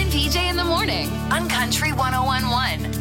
and PJ in the morning on Country 101.1.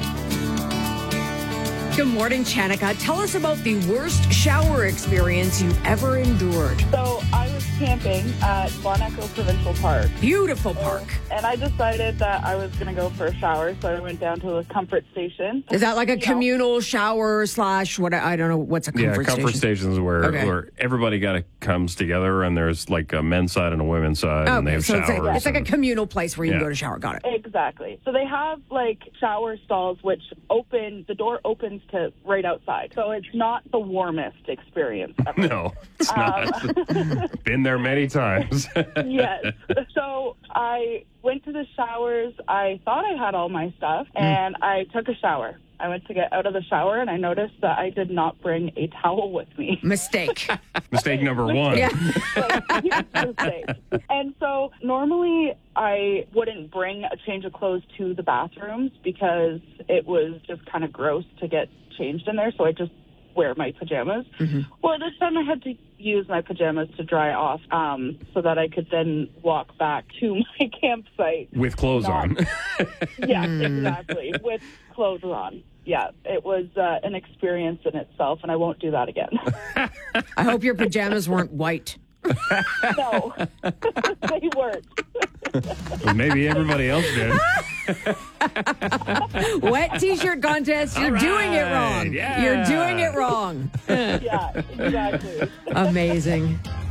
Good morning, Chanika. Tell us about the worst shower experience you've ever endured. So I was camping at Bon Echo Provincial Park. Beautiful park. And I decided that I was going to go for a shower, so I went down to the comfort station. Is that like a communal shower slash what? I don't know. What's a comfort station? Comfort stations where everybody comes together and there's like a men's side and a women's side and they have so showers. it's like a communal place where you can go to shower. Got it. Exactly. So they have like shower stalls which the door opens to right outside. So it's not the warmest experience ever. No, it's not. Been there many times. Yes. So I went to the showers. I thought I had all my stuff, and I took a shower. I went to get out of the shower, and I noticed that I did not bring a towel with me. Mistake. Mistake number one. Yeah. Mistake. And so normally I wouldn't bring a change of clothes to the bathrooms because it was just kind of gross to get changed in there, so I just wear my pajamas. Mm-hmm. Well, this time I had to use my pajamas to dry off so that I could then walk back to my campsite. With clothes on. Yeah, exactly. With clothes on. Yeah, it was an experience in itself, and I won't do that again. I hope your pajamas weren't white. No, they weren't. Well, maybe everybody else did. Wet t-shirt contest. You're doing it wrong. Yeah. You're doing it wrong. Yeah, exactly. Amazing.